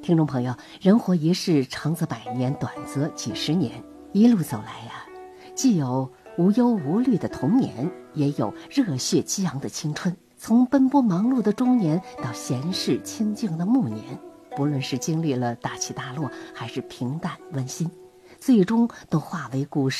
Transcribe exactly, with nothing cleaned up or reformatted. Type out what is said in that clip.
听众朋友，人活一世，长则百年，短则几十年。一路走来呀、啊，既有无忧无虑的童年，也有热血激昂的青春。从奔波忙碌的中年到闲适清静的暮年，不论是经历了大起大落，还是平淡温馨，最终都化为故事